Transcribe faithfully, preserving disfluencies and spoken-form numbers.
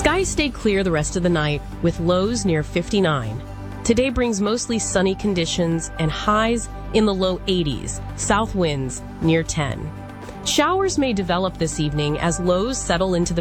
Skies stay clear the rest of the night, with lows near fifty-nine. Today brings mostly sunny conditions and highs in the low eighties, south winds near ten. Showers may develop this evening as lows settle into the